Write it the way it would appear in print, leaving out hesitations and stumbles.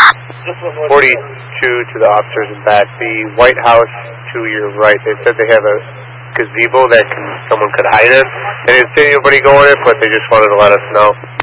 42 to the officers in back. The White House to your right. They said they have a gazebo that someone could hide in. They didn't see anybody go in it, but they just wanted to let us know.